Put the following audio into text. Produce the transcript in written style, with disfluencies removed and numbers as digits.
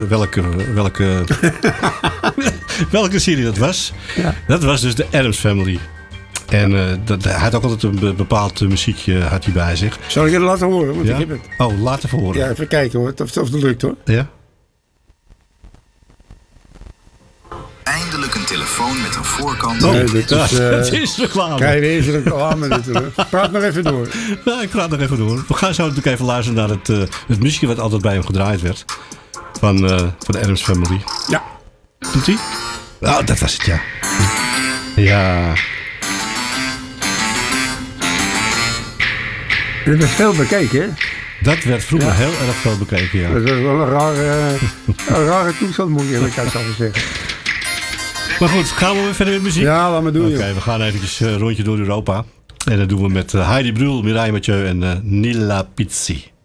welke serie dat was. Ja. Dat was dus de Addams Family. En hij had ook altijd een bepaald muziekje had hij bij zich. Zal ik het laten horen? Want ik heb het. Oh, laat even horen. Ja, even kijken hoor. Of het lukt hoor. Ja. Eindelijk een telefoon met een voorkant. Nee, dit is, het is reclame. Kijk, deze reclame natuurlijk. Praat maar even door. Ja, ik praat nog even door. We gaan zo natuurlijk even luisteren naar het muziekje wat altijd bij hem gedraaid werd. Van de Addams Family. Ja. Doet hij? Oh, dat was het, ja. Ja. Dit werd veel bekeken, hè? Dat werd vroeger heel erg veel bekeken, ja. Dat was wel een rare toestand, moet ik eerlijkheid zeggen. Maar goed, gaan we weer verder met muziek? Ja, laat maar doen. Oké, we gaan eventjes een rondje door Europa. En dat doen we met Heidi Brühl, Mireille Mathieu en Nilla Pizzi.